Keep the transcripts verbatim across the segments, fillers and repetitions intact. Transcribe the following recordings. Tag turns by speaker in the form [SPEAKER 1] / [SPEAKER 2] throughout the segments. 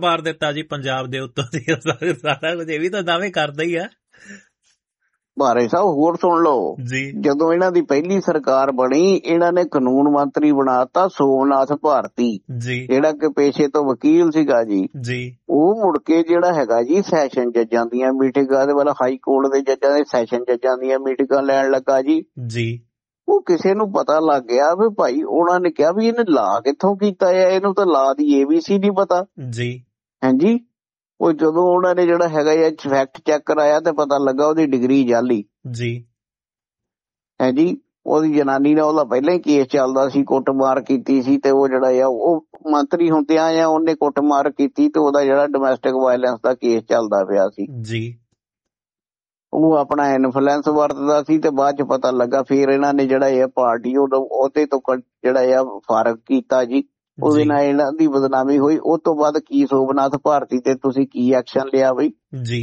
[SPEAKER 1] ਮਾਰ ਦਿੱਤਾ ਜੀ ਪੰਜਾਬ ਦੇ ਉੱਤੋਂ ਦੀ ਸਾਰਾ ਕੁਝ, ਇਹ ਵੀ ਤਾਂ ਦਾਅਵੇ ਕਰਦਾ ਹੀ ਆ।
[SPEAKER 2] ਭਾਰੇ ਸਾਹਿਬ ਹੋਰ ਸੁਣ ਲਓ
[SPEAKER 1] ਜੀ,
[SPEAKER 2] ਜਦੋਂ ਇਹਨਾਂ ਦੀ ਪਹਿਲੀ ਸਰਕਾਰ ਬਣੀ ਇਹਨਾਂ ਨੇ ਕਾਨੂੰਨ ਮੰਤਰੀ ਬਣਾਤਾ ਸੋਮਨਾਥ ਭਾਰਤੀ,
[SPEAKER 1] ਜੀ,
[SPEAKER 2] ਜਿਹੜਾ ਕਿ ਪੇਸ਼ੇ ਤੋਂ ਵਕੀਲ ਸੀਗਾ ਜੀ।
[SPEAKER 1] ਜੀ,
[SPEAKER 2] ਉਹ ਮੁੜ ਕੇ ਜਿਹੜਾ ਹੈਗਾ ਜੀ ਸੈਸ਼ਨ ਜੱਜਾਂ ਦੀਆਂ ਮੀਟਿੰਗਾਂ ਦੇ ਵੱਲ, ਹਾਈ ਕੋਰਟ ਦੇ ਜੱਜਾਂ ਦੇ ਸੈਸ਼ਨ ਜੱਜਾਂ ਦੀਆਂ ਮੀਟਿੰਗਾਂ ਲੈਣ ਲੱਗਾ ਜੀ।
[SPEAKER 1] ਜੀ,
[SPEAKER 2] ਉਹ ਕਿਸੇ ਨੂੰ ਪਤਾ ਲੱਗ ਗਿਆ ਵੀ ਭਾਈ, ਉਹਨਾਂ ਨੇ ਕਿਹਾ ਵੀ ਇਹਨੇ ਲਾ ਕਿੱਥੋਂ ਕੀਤਾ ਆ, ਇਹਨੂੰ ਤਾਂ ਲਾ ਦੀ ਏ ਬੀ ਸੀ ਨਹੀਂ ਪਤਾ।
[SPEAKER 1] ਜੀ,
[SPEAKER 2] ਹਾਂਜੀ, ਉਹ ਜਦੋਂ ਉਹਨਾਂ ਨੇ ਜਿਹੜਾ ਹੈਗਾ ਆ ਫੈਕਟ ਚੈੱਕ ਕਰਾਇਆ ਤੇ ਪਤਾ ਲੱਗਾ ਉਹਦੀ ਡਿਗਰੀ ਜਾਲੀ।
[SPEAKER 1] ਜੀ,
[SPEAKER 2] ਹੈ ਜੀ, ਉਹਦੀ ਜਨਾਨੀ ਨਾਲ ਉਹਦਾ ਪਹਿਲਾਂ ਹੀ ਕੇਸ ਚੱਲਦਾ ਸੀ, ਕੁੱਟਮਾਰ ਕੀਤੀ ਸੀ, ਤੇ ਉਹ ਜਿਹੜਾ ਆ ਉਹ ਮੰਤਰੀ ਹੁੰਦਿਆਂ ਆ ਉਹਨੇ ਕੁੱਟਮਾਰ ਕੀਤੀ ਤੇ ਉਹਦਾ ਜਿਹੜਾ ਡੋਮੈਸਟਿਕ ਵਾਇਲੈਂਸ ਦਾ ਕੇਸ ਚੱਲਦਾ ਪਿਆ ਸੀ।
[SPEAKER 1] ਜੀ,
[SPEAKER 2] ਉਹ ਆਪਣਾ ਇਨਫਲੂਐਂਸ ਵਰਤਦਾ ਸੀ ਤੇ ਬਾਅਦ ਚ ਪਤਾ ਲੱਗਾ, ਫਿਰ ਇਹਨਾਂ ਨੇ ਜਿਹੜਾ ਇਹ ਪਾਰਟੀ ਉਹਦੇ ਤੋਂ ਜਿਹੜਾ ਆ ਫਰਕ ਕੀਤਾ ਜੀ, ਉਹਦੇ ਨਾਲ ਇਹਨਾਂ ਦੀ ਬਦਨਾਮੀ ਹੋਈ। ਉਸ ਤੋਂ ਬਾਅਦ ਕੀ ਸੋਮਨਾਥ ਭਾਰਤੀ ਤੇ ਤੁਸੀਂ ਕੀ ਐਕਸ਼ਨ ਲਿਆ ਬਈ?
[SPEAKER 1] ਜੀ,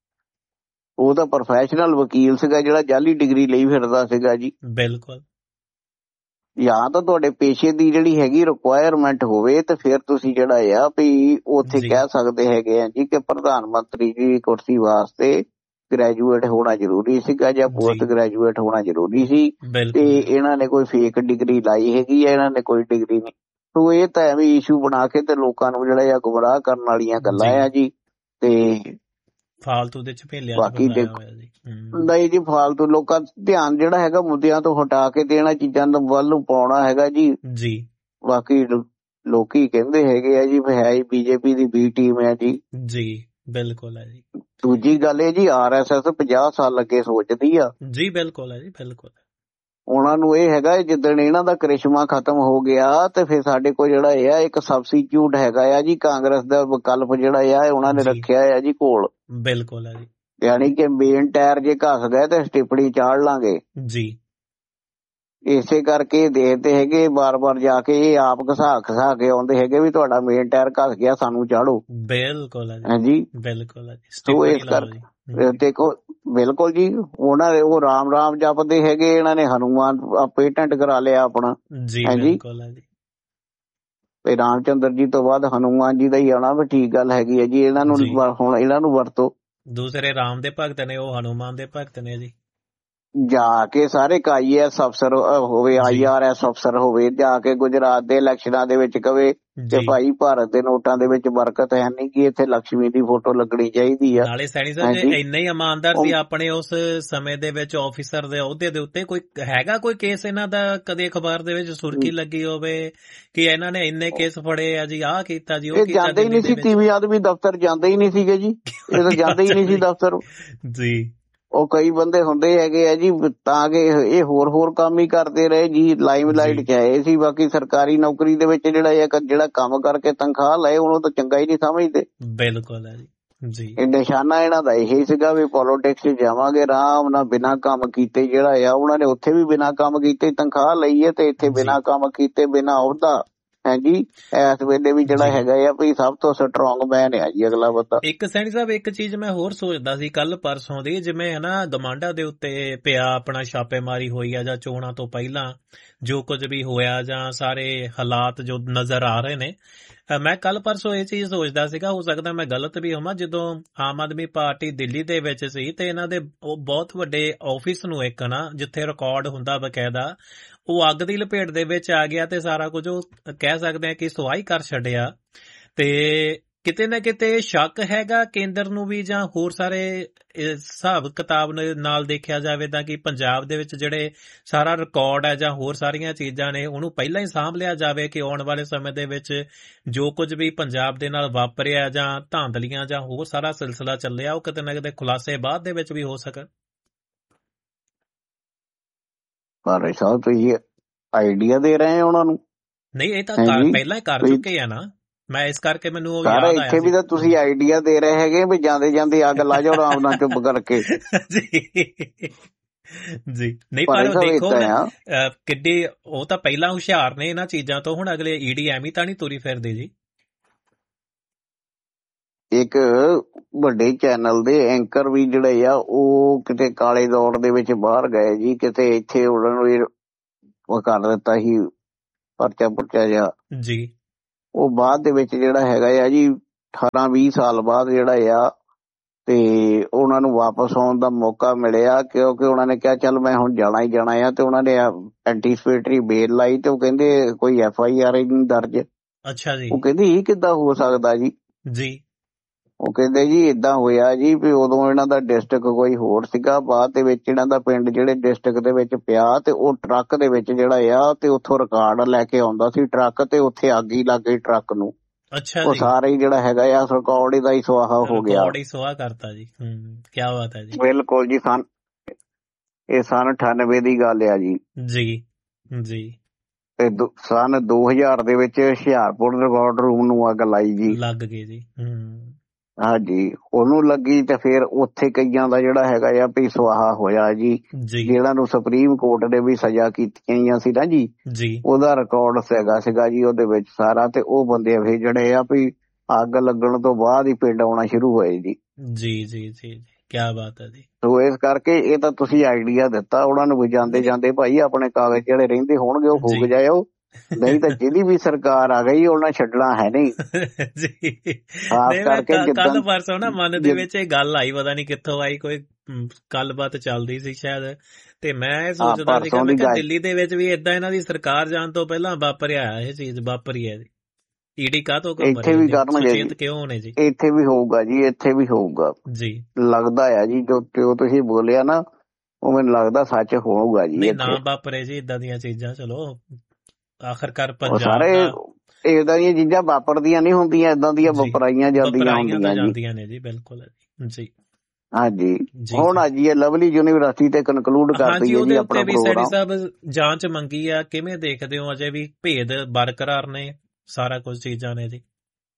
[SPEAKER 2] ਉਹ ਤਾਂ ਪ੍ਰੋਫੈਸ਼ਨਲ ਵਕੀਲ ਸੀਗਾ ਜਿਹੜਾ ਜਾਲੀ ਡਿਗਰੀ ਲਈ ਫਿਰਦਾ ਸੀਗਾ ਜੀ।
[SPEAKER 1] ਬਿਲਕੁਲ।
[SPEAKER 2] ਜਾਂ ਤਾਂ ਤੁਹਾਡੇ ਪੇਸ਼ੇ ਦੀ ਜਿਹੜੀ ਹੈਗੀ ਰਿਕੁਆਇਰਮੈਂਟ ਹੋਵੇ ਤੇ ਫਿਰ ਤੁਸੀਂ ਜਿਹੜਾ ਆ ਵੀ ਉੱਥੇ ਕਹਿ ਸਕਦੇ ਹੈਗੇ ਆ ਜੀ ਕਿ ਪ੍ਰਧਾਨ ਮੰਤਰੀ ਦੀ ਕੁਰਸੀ ਵਾਸਤੇ ਗ੍ਰੈਜੂਏਟ ਹੋਣਾ ਜ਼ਰੂਰੀ ਸੀਗਾ ਜਾਂ ਪੋਸਟ ਗ੍ਰੈਜੂਏਟ ਹੋਣਾ ਜ਼ਰੂਰੀ ਸੀ, ਤੇ ਇਹਨਾਂ ਨੇ ਕੋਈ ਫੇਕ ਡਿਗਰੀ ਲਾਈ ਹੈਗੀ ਆ, ਇਹਨਾਂ ਨੇ ਕੋਈ ਡਿਗਰੀ ਨਹੀਂ। ਸੋ ਇਹ ਤਾਂ ਐਵੇਂ ਇਸ਼ੂ ਬਣਾ ਕੇ ਤੇ ਲੋਕਾਂ ਨੂੰ ਜਿਹੜਾ ਆ ਗੁੰਮਰਾਹ ਕਰਨ ਵਾਲੀਆਂ ਗੱਲਾਂ ਆ ਜੀ। ਤੇ
[SPEAKER 1] ਫਾਲਤੂ ਦੇ ਝਪੇਲਿਆਂ
[SPEAKER 2] ਬਾਕੀ ਨਹੀਂ ਜੀ, ਫਾਲਤੂ ਲੋਕਾਂ ਧਿਆਨ ਜਿਹੜਾ ਹੈਗਾ ਮੁੱਦਿਆਂ ਤੋਂ ਹਟਾ ਕੇ ਤੇ ਇਹਨਾਂ ਚੀਜ਼ਾਂ ਵੱਲ ਨੂੰ ਪਾਉਣਾ ਹੈਗਾ ਜੀ।
[SPEAKER 1] ਜੀ,
[SPEAKER 2] ਬਾਕੀ ਲੋਕੀ ਕਹਿੰਦੇ ਹੈਗੇ ਆ ਜੀ ਹੈ ਹੀ ਬੀਜੇਪੀ ਦੀ ਬੀ ਟੀਮ ਹੈ ਜੀ।
[SPEAKER 1] ਜੀ, ਬਿਲਕੁਲ ਹੈ ਜੀ।
[SPEAKER 2] ਦੂਜੀ ਗੱਲ ਇਹ ਜੀ, ਆਰ ਐਸ ਐਸ ਪੰਜਾਹ ਸਾਲ ਅੱਗੇ ਸੋਚਦੀ ਆ ਜੀ।
[SPEAKER 1] ਬਿਲਕੁਲ ਹੈ ਜੀ, ਬਿਲਕੁਲ।
[SPEAKER 2] ਉਹਨਾਂ ਨੂੰ ਇਹ ਹੈਗਾ ਜਿੱਦਣ ਇਹਨਾਂ ਦਾ ਕਰਿਸ਼ਮਾ ਖਤਮ ਹੋ ਗਿਆ ਤੇ ਫਿਰ ਸਾਡੇ ਕੋਲ ਜਿਹੜਾ ਇਹ ਆ ਇੱਕ ਸਬਸਟੀਟਿਊਟ ਹੈਗਾ ਆ ਜੀ, ਕਾਂਗਰਸ ਦਾ ਵਿਕਲਪ ਜਿਹੜਾ ਆ ਉਹਨਾਂ ਨੇ ਰੱਖਿਆ ਆ ਜੀ ਕੋਲ।
[SPEAKER 1] ਬਿਲਕੁਲ ਹੈ ਜੀ,
[SPEAKER 2] ਯਾਨੀ ਕਿ ਮੇਨ ਟਾਇਰ ਜੇ ਘਸ ਗਏ ਤੇ ਸਟਿਪਣੀ ਚਾੜ ਲਾਂਗੇ ਜੀ। ਇਸੇ ਕਰਕੇ ਦੇਖਦੇ ਹੈਗੇ ਬਾਰ ਬਾਰ ਜਾ ਕੇ ਇਹ ਆਪ ਘਸਾ ਘਸਾ ਕੇ ਆਉਂਦੇ ਹੈਗੇ ਵੀ ਤੁਹਾਡਾ ਮੇਨ ਟਾਇਰ ਘਸ ਗਿਆ, ਸਾਨੂੰ ਚਾੜੋ। ਬਿਲਕੁਲ ਹੈ ਜੀ, ਬਿਲਕੁਲ। ਸੋ ਇਸ ਕਰਕੇ ਦੇਖੋ, ਬਿਲਕੁਲ ਜੀ, ਉਹਨਾਂ ਦੇ ਉਹ ਰਾਮ ਰਾਮ ਜਪਦੇ ਹੈਗੇ, ਇਹਨਾਂ ਨੇ ਹਨੂਮਾਨ ਪੇਟੈਂਟ ਕਰਾ ਲਿਆ ਆਪਣਾ ਜੀ। ਤੇ ਰਾਮ ਚੰਦਰ ਜੀ ਤੋਂ ਬਾਅਦ ਹਨੂਮਾਨ ਜੀ ਦਾ ਹੀ ਆਉਣਾ ਵੀ ਠੀਕ ਗੱਲ ਹੈਗੀ ਹੈ ਜੀ। ਇਹਨਾਂ ਨੂੰ ਹੁਣ ਇਹਨਾਂ ਨੂੰ ਵਰਤੋ। ਦੂਸਰੇ ਰਾਮ ਦੇ ਭਗਤ ਨੇ, ਉਹ ਹਨੂਮਾਨ ਦੇ ਭਗਤ ਨੇ ਜੀ। ਜਾ ਕੇ ਸਾਰੇ ਆਈ ਏ ਐਸ ਅਫਸਰ ਹੋਵੇ, ਆਈ ਆਰ ਐਸ ਅਫਸਰ ਹੋਵੇ, ਜਾ ਕੇ ਗੁਜਰਾਤ ਦੇ ਇਲੈਕਸ਼ਨਾਂ ਦੇ ਵਿੱਚ ਕਵੇ ਕਿ ਭਾਈ ਭਾਰਤ ਦੇ ਨੋਟਾਂ ਦੇ ਵਿੱਚ ਬਰਕਤ ਹੈ ਨਹੀਂ ਕਿ ਇੱਥੇ ਲక్ష్ਮੀ ਦੀ ਫੋਟੋ ਲੱਗਣੀ ਚਾਹੀਦੀ ਆ। ਨਾਲੇ ਸੈਣੀ ਸਾਹਿਬ ਜੇ ਇੰਨਾ ਹੀ ਇਮਾਨਦਾਰ ਸੀ ਆਪਣੇ ਉਸ ਸਮੇਂ ਦੇ ਵਿੱਚ ਆਫੀਸਰ ਦੇ ਅਹੁਦੇ ਦੇ ਉੱਤੇ, ਕੋਈ ਹੈਗਾ ਕੋਈ ਕੇਸ ਇਹਨਾਂ ਦਾ ਕਦੇ ਅਖਬਾਰ ਦੇ ਵਿੱਚ ਸੁਰਖੀ ਲੱਗੀ ਹੋਵੇ ਕਿ ਇਹਨਾਂ ਨੇ ਇੰਨੇ ਕੇਸ ਫੜੇ ਆ ਜੀ, ਆਹ ਕੀਤਾ ਜੀ, ਉਹ ਕੀਤਾ? ਜਾਂਦੇ ਹੀ ਨਹੀਂ ਸੀ, ਤੀਵੀਂ ਆਦਮੀ ਦਫ਼ਤਰ ਜਾਂਦੇ ਹੀ ਨਹੀਂ ਸੀਗੇ ਜੀ, ਇਹ ਤਾਂ ਜਾਂਦੇ ਹੀ ਨਹੀਂ ਸੀ ਦਫ਼ਤਰ ਜੀ। ਉਹ ਕਈ ਬੰਦੇ ਹੁੰਦੇ ਹੈਗੇ ਆ ਜੀ ਤਾਂ ਕਿ ਇਹ ਹੋਰ ਹੋਰ ਕੰਮ ਹੀ ਕਰਦੇ ਰਹੇ ਜੀ, ਲਾਈਮ ਲਾਈਟ ਚ ਆਏ ਸੀ। ਬਾਕੀ ਸਰਕਾਰੀ ਨੌਕਰੀ ਦੇ ਵਿੱਚ ਜਿਹੜਾ ਜਿਹੜਾ ਕੰਮ ਕਰਕੇ ਤਨਖਾਹ ਲਏ ਉਹਨੂੰ ਤਾਂ ਚੰਗਾ ਹੀ ਨਹੀਂ ਸਮਝਦੇ। ਬਿਲਕੁਲ ਹੈ ਜੀ। ਇਹ ਨਿਸ਼ਾਨਾ ਇਹਨਾਂ ਦਾ ਇਹੀ ਸੀਗਾ ਵੀ ਪੋਲੀਟਿਕਸ ਚ ਜਾਵਾਂਗੇ ਆਰਾਮ ਨਾਲ, ਬਿਨਾਂ ਕੰਮ ਕੀਤੇ ਜਿਹੜਾ ਆ ਉਹਨਾਂ ਨੇ ਉੱਥੇ ਵੀ ਬਿਨਾਂ ਕੰਮ ਕੀਤੇ ਤਨਖਾਹ ਲਈ ਹੈ ਤੇ ਇੱਥੇ ਬਿਨਾਂ ਕੰਮ ਕੀਤੇ ਬਿਨਾਂ ਅਹੁਦਾ ਹੈ ਜੀ। ਇਸ ਵੇਲੇ ਵੀ ਜਿਹੜਾ ਹੈਗਾ ਆ ਵੀ ਸਭ ਤੋਂ ਸਟਰੋਂਗ ਮੈਨ ਆ ਜੀ ਅਗਲਾ ਬੰਦਾ। ਇੱਕ ਸੈਣੀ ਸਾਹਿਬ ਇੱਕ ਚੀਜ਼ ਮੈਂ ਹੋਰ ਸੋਚਦਾ ਸੀ ਕੱਲ ਪਰਸੋਂ ਦੀ, ਜਿਵੇਂ ਹਨਾ ਗਮਾਂਡਾ ਦੇ ਉੱਤੇ ਪਿਆ ਆਪਣਾ ਛਾਪੇਮਾਰੀ ਹੋਈ ਆ ਜਾਂ ਚੋਣਾਂ ਤੋਂ ਪਹਿਲਾਂ ਜੋ ਕੁਝ ਵੀ ਹੋਇਆ ਜਾਂ ਸਾਰੇ ਹਾਲਾਤ ਜੋ ਨਜ਼ਰ ਆ ਰਹੇ ਨੇ, ਮੈਂ ਕੱਲ ਪਰਸੋਂ ਇਹ ਚੀਜ਼ ਸੋਚਦਾ ਸੀਗਾ, ਹੋ ਸਕਦਾ ਮੈਂ ਗਲਤ ਵੀ ਹੋਵਾਂ, ਜਦੋਂ ਆਮ ਆਦਮੀ ਪਾਰਟੀ ਦਿੱਲੀ ਦੇ ਵਿੱਚ ਸੀ ਤੇ ਇਹਨਾਂ ਦੇ ਉਹ ਬਹੁਤ ਵੱਡੇ ਆਫਿਸ ਨੂੰ ਇੱਕ ਨਾ ਜਿੱਥੇ ਰਿਕਾਰਡ ਹੁੰਦਾ ਬਕਾਇਦਾ, ਉਹ ਅੱਗ ਦੀ ਲਪੇਟ ਦੇ ਵਿੱਚ ਆ ਗਿਆ ਤੇ ਸਾਰਾ ਕੁਝ ਉਹ ਕਹਿ ਸਕਦੇ ਆ ਕਿ ਸੁਆਹੀ ਕਰ ਛੱਡਿਆ। ਤੇ ਕਿਤੇ ਨਾ ਕਿਤੇ ਸ਼ੱਕ ਹੈਗਾ ਕੇਂਦਰ ਨੂੰ ਵੀ ਜਾਂ ਹੋਰ ਸਾਰੇ ਹਿਸਾਬ ਕਿਤਾਬ ਨਾਲ ਦੇਖਿਆ ਜਾਵੇ ਤਾਂ ਕਿ ਪੰਜਾਬ ਦੇ ਵਿੱਚ ਜਿਹੜੇ ਸਾਰਾ ਰਿਕਾਰਡ ਹੈ ਜਾਂ ਹੋਰ ਸਾਰੀਆਂ ਚੀਜ਼ਾਂ ਨੇ ਉਹਨੂੰ ਪਹਿਲਾਂ ਹੀ ਸਾਂਭ ਲਿਆ ਜਾਵੇ ਕਿ ਆਉਣ ਵਾਲੇ ਸਮੇਂ ਦੇ ਵਿੱਚ ਜੋ ਕੁਝ ਵੀ ਪੰਜਾਬ ਦੇ ਨਾਲ ਵਾਪਰਿਆ ਜਾਂ ਧਾਂਦਲੀਆਂ ਜਾਂ ਹੋਰ ਸਾਰਾ ਸਿਲਸਿਲਾ ਚੱਲਿਆ ਉਹ ਕਿਤੇ ਨਾ ਕਿਤੇ ਖੁਲਾਸੇ ਬਾਅਦ ਦੇ ਵਿੱਚ ਵੀ ਹੋ ਸਕਣ। ਪਰ ਸਾਹਿਬ ਤੁਸੀਂ ਆਈਡੀਆ ਦੇ ਰਹੇ ਆ ਉਹਨਾਂ ਨੂੰ? ਨਹੀਂ, ਇਹ ਤਾਂ ਪਹਿਲਾਂ ਹੀ ਕਰ ਚੁੱਕੇ ਆ ਨਾ, ਮੈਂ ਇਸ ਕਰਕੇ ਮੈਨੂੰ ਉਹ ਯਾਦ ਆਇਆ। ਇੱਥੇ ਵੀ ਤਾਂ ਤੁਸੀਂ ਆਈਡੀਆ ਦੇ ਰਹੇ ਹੈਗੇ ਵੀ ਜਾਂਦੇ ਜਾਂਦੇ ਅੱਗ ਲਾ ਜਾਓ ਆਰਾਮ ਨਾਲ ਚੁੱਪ ਕਰਕੇ ਜੀ ਜੀ। ਨਹੀਂ ਪਰ ਦੇਖੋ ਕਿੱਡੀ ਉਹ ਤਾਂ ਪਹਿਲਾਂ ਹੁਸ਼ਿਆਰ ਨੇ ਇਹਨਾਂ ਚੀਜ਼ਾਂ ਤੋਂ, ਹੁਣ ਅਗਲੇ ਈਡੀ ਐਵੇਂ ਤਾਂ ਨਹੀਂ ਤੁਰੀ ਫਿਰਦੇ ਜੀ। ਇੱਕ ਵੱਡੇ ਚੈਨਲ ਦੇ ਐਂਕਰ ਵੀ ਜਿਹੜੇ ਆ ਉਹ ਕਿਤੇ ਕਾਲੇ ਦੌੜ ਦੇ ਵਿੱਚ ਬਾਹਰ ਗਏ ਜੀ, ਕਿਤੇ ਇੱਥੇ ਉਹਨਾਂ ਨੂੰ ਉਹ ਕਰ ਦਿੱਤਾ ਸੀ ਪਰਚਾ ਪੁਰਚਾ ਜਿਹਾ ਜੀ। ਉਹ ਬਾਅਦ ਦੇ ਵਿੱਚ ਜਿਹੜਾ ਹੈਗਾ ਆ ਜੀ ਅਠਾਰਾਂ ਵੀਹ ਸਾਲ ਬਾਅਦ ਜਿਹੜਾ ਆ ਤੇ ਉਹਨਾਂ ਨੂੰ ਵਾਪਸ ਆਉਣ ਦਾ ਮੌਕਾ ਮਿਲਿਆ, ਕਿਉਂਕਿ ਉਹਨਾਂ ਨੇ ਕਿਹਾ ਚੱਲ ਮੈਂ ਹੁਣ ਜਾਣਾ ਹੀ ਜਾਣਾ ਆ। ਤੇ ਉਹਨਾਂ ਨੇ ਐਂਟੀਸਪੇਟਰੀ ਬੇਲ ਲਾਈ ਤੇ ਉਹ ਕਹਿੰਦੇ ਕੋਈ ਐਫ ਆਈ ਆਰ ਨਹੀਂ ਦਰਜ।
[SPEAKER 1] ਅੱਛਾ ਜੀ।
[SPEAKER 2] ਉਹ ਕਹਿੰਦੇ ਇਹ ਕਿੱਦਾਂ ਹੋ ਸਕਦਾ ਜੀ
[SPEAKER 1] ਜੀ
[SPEAKER 2] ਉਹ ਕਹਿੰਦੇ ਜੀ ਏਦਾਂ ਹੋਇਆ ਜੀ ਵੀ ਉਦੋਂ ਇਹਨਾਂ ਦਾ ਡਿਸਟ੍ਰਿਕਟ ਕੋਈ ਹੋਰ ਸੀਗਾ, ਬਾਅਦ ਦੇ ਵਿੱਚ ਇਹਨਾਂ ਦਾ ਪਿੰਡ ਜਿਹੜੇ ਡਿਸਟ੍ਰਿਕਟ ਦੇ ਵਿੱਚ ਪਿਆ ਤੇ ਉਹ ਟਰੱਕ ਦੇ ਵਿੱਚ ਜਿਹੜਾ ਆ ਤੇ ਉੱਥੋਂ ਰਿਕਾਰਡ ਲੈ ਕੇ ਆਉਂਦਾ ਸੀ ਟਰੱਕ, ਤੇ ਉੱਥੇ ਅੱਗ ਹੀ ਲੱਗ ਗਈ ਟਰੱਕ ਨੂੰ।
[SPEAKER 1] ਅੱਛਾ
[SPEAKER 2] ਉਹ ਸਾਰਾ ਹੀ ਜਿਹੜਾ ਹੈਗਾ ਆ ਰਿਕਾਰਡ ਇਹਦਾ ਹੀ ਸੁਆਹਾ ਹੋ ਗਿਆ।
[SPEAKER 1] ਰਿਕਾਰਡ ਹੀ ਸੁਆਹ ਕਰਤਾ ਜੀ। ਹੂੰ, ਕੀ ਬਾਤ ਹੈ ਜੀ।
[SPEAKER 2] ਬਿਲਕੁਲ ਜੀ। ਸਨ ਇਹ ਸਨ ਅਠਾਨਵੇਂ ਦੀ ਗੱਲ ਆ ਜੀ।
[SPEAKER 1] ਜੀ ਜੀ।
[SPEAKER 2] ਤੇ ਸਨ ਦੋ ਹਜ਼ਾਰ ਦੇ ਵਿੱਚ ਹੁਸ਼ਿਆਰਪੁਰ ਰਿਕਾਰਡ ਰੂਮ ਨੂੰ ਅੱਗ ਲਾਈ ਜੀ।
[SPEAKER 1] ਲੱਗ ਗਈ ਜੀ। ਹੂੰ,
[SPEAKER 2] ਹਾਂਜੀ ਉਹਨੂੰ ਲੱਗੀ ਤੇ ਫਿਰ ਉੱਥੇ ਕਈਆਂ ਦਾ ਜਿਹੜਾ ਹੈਗਾ ਆ ਵੀ ਸੁਆਹਾ ਹੋਇਆ ਜੀ। ਜਿਹੜਾ ਨੂੰ ਸੁਪਰੀਮ ਕੋਰਟ ਨੇ ਵੀ ਸਜ਼ਾ ਕੀਤੀਆਂ ਸੀ ਨਾ ਜੀ, ਉਹਦਾ ਰਿਕਾਰਡ ਹੈਗਾ ਸੀਗਾ ਜੀ ਉਹਦੇ ਵਿੱਚ ਸਾਰਾ। ਤੇ ਉਹ ਬੰਦੇ ਫਿਰ ਜਿਹੜੇ ਆ ਵੀ ਅੱਗ ਲੱਗਣ ਤੋਂ ਬਾਅਦ ਹੀ ਪਿੰਡ ਆਉਣਾ ਸ਼ੁਰੂ ਹੋਏ ਜੀ।
[SPEAKER 1] ਜੀ ਜੀ ਜੀ, ਕਿਆ ਬਾਤ ਹੈ ਜੀ।
[SPEAKER 2] ਸੋ ਇਸ ਕਰਕੇ ਇਹ ਤਾਂ ਤੁਸੀਂ ਆਈਡੀਆ ਦਿੱਤਾ ਉਹਨਾਂ ਨੂੰ ਵੀ, ਜਾਂਦੇ ਜਾਂਦੇ ਭਾਈ ਆਪਣੇ ਕਾਗਜ਼ ਜਿਹੜੇ ਰਹਿੰਦੇ ਹੋਣਗੇ ਉਹ ਫੂਕ ਜਾਇਓ, ਨਹੀਂ ਤਾਂ ਜਿਹਦੀ ਵੀ ਸਰਕਾਰ ਆ ਗਈ ਉਹਨਾਂ ਛੱਡਣਾ ਹੈ ਨਹੀਂ।
[SPEAKER 1] ਕੱਲ ਪਰਸੋਂ ਨਾ ਮਨ ਦੇ ਵਿੱਚ ਇਹ ਗੱਲ ਆਈ, ਪਤਾ ਨੀ ਕਿੱਥੋਂ ਆਈ, ਕੋਈ ਗੱਲਬਾਤ ਚੱਲਦੀ ਸੀ ਸ਼ਾਇਦ, ਤੇ ਮੈਂ ਇਹ ਸੋਚਦਾ ਸੀ ਕਿ ਮੈਂ ਕਿਹਾ ਦਿੱਲੀ ਦੇ ਵਿੱਚ ਵੀ ਏਦਾਂ ਇਹਨਾਂ ਦੀ ਸਰਕਾਰ ਜਾਣ ਤੋਂ ਪਹਿਲਾਂ ਵਾਪਰਿਆ ਇਹ ਚੀਜ਼ ਵਾਪਰੀ ਹੈ ਜੀ। ਈਡੀ ਕਾਹਤੋਂ
[SPEAKER 2] ਇੱਥੇ ਵੀ ਕਰਨਗੇ,
[SPEAKER 1] ਕਿਉਂ ਹੋਣੇ ਜੀ,
[SPEAKER 2] ਇੱਥੇ ਵੀ ਹੋਊਗਾ ਜੀ, ਇੱਥੇ ਵੀ ਹੋਊਗਾ ਜੀ। ਲੱਗਦਾ ਆ ਜੀ ਜੋ ਤੁਸੀਂ ਬੋਲਿਆ ਨਾ ਉਹ ਮੈਨੂੰ ਲੱਗਦਾ ਸੱਚ ਹੋਊਗਾ ਜੀ।
[SPEAKER 1] ਨਾ ਵਾਪਰੇ ਜੀ ਏਦਾਂ ਦੀਆਂ ਚੀਜ਼ਾਂ। ਚਲੋ ਆਖਰਕਾਰ ਪੰਜਾਬ
[SPEAKER 2] ਸਾਰੇ ਏਦਾਂ ਦੀਆਂ ਚੀਜ਼ਾਂ ਵਾਪਰਦੀਆਂ ਨਹੀਂ ਹੁੰਦੀਆਂ, ਏਦਾਂ ਦੀਆਂ ਵਾਪਰਾਈਆਂ ਜਾਂਦੀਆਂ
[SPEAKER 1] ਜਾਂਦੀਆਂ ਨੇ ਜੀ। ਬਿਲਕੁਲ ਜੀ।
[SPEAKER 2] ਹਾਂਜੀ ਹੁਣ ਅੱਜ ਇਹ ਲਵਲੀ ਯੂਨੀਵਰਸਿਟੀ ਤੇ ਕਨਕਲੂਡ ਕਰਦੀ ਹੈ ਜੀ ਆਪਣਾ ਪ੍ਰੋਗਰਾਮ।
[SPEAKER 1] ਸਾਹਿਬ ਜਾਂਚ ਮੰਗੀ ਆ, ਕਿਵੇਂ ਦੇਖਦੇ ਹੋ? ਅਜੇ ਵੀ ਭੇਦ ਬਰਕਰਾਰ ਨੇ, ਸਾਰਾ ਕੁਝ ਚੀਜ਼ਾਂ ਨੇ ਜੀ।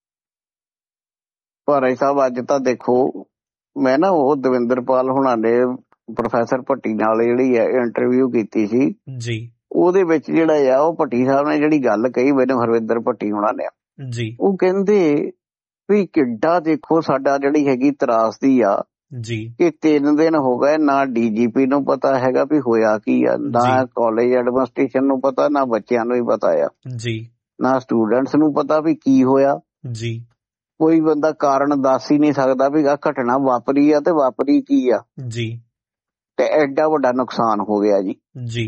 [SPEAKER 2] ਭਾਈ ਸਾਹਿਬ ਅੱਜ ਤਾਂ ਦੇਖੋ ਮੈਂ ਨਾ ਉਹ ਦਵਿੰਦਰਪਾਲ ਹੁਣਾਂ ਨੇ ਪ੍ਰੋਫੈਸਰ ਭੱਟੀ ਨਾਲ ਜਿਹੜੀ ਹੈ ਇੰਟਰਵਿਊ ਕੀਤੀ ਸੀ ਜੀ, ਉਹਦੇ ਵਿੱਚ ਜਿਹੜਾ ਆ ਉਹ ਭੱਟੀ ਸਾਹਿਬ ਨੇ ਜਿਹੜੀ ਗੱਲ ਕਹੀ ਮੈਨੂੰ ਹਰਵਿੰਦਰ ਭੱਟੀ ਹੁਣਾਂ ਨੇ ਜੀ, ਉਹ ਕਹਿੰਦੇ ਵੀ ਕਿੱਡਾ ਦੇਖੋ ਸਾਡਾ ਜਿਹੜੀ ਹੈਗੀ ਤਰਾਸਦੀ ਆ ਜੀ ਕਿ ਤਿੰਨ ਦਿਨ ਹੋ ਗਏ ਨਾ ਡੀ ਜੀ ਪੀ ਨੂੰ ਪਤਾ ਹੈਗਾ ਵੀ ਹੋਇਆ ਕੀ ਆ, ਨਾ ਕਾਲਜ ਐਡਮਿਨਿਸਟ੍ਰੇਸ਼ਨ ਨੂੰ ਪਤਾ, ਨਾ ਬੱਚਿਆਂ ਨੂੰ ਹੀ ਪਤਾ ਆ ਜੀ, ਨਾ ਸਟੂਡੈਂਟਸ ਨੂੰ ਪਤਾ ਵੀ ਕੀ ਹੋਇਆ ਜੀ। ਕੋਈ ਬੰਦਾ ਕਾਰਨ ਦੱਸ ਹੀ ਨਹੀਂ ਸਕਦਾ ਵੀ ਆਹ ਘਟਨਾ ਵਾਪਰੀ ਆ ਤੇ ਵਾਪਰੀ ਕੀ ਆ ਜੀ, ਤੇ ਐਡਾ ਵੱਡਾ ਨੁਕਸਾਨ ਹੋ ਗਿਆ ਜੀ ਜੀ।